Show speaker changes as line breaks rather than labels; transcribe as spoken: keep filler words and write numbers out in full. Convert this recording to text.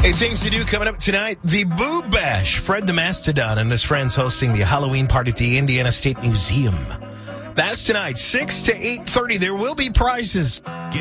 Hey, things to do coming up tonight. The Boo Bash. Fred the Mastodon and his friends hosting the Halloween party at the Indiana State Museum. That's tonight, six to eight thirty. There will be prizes.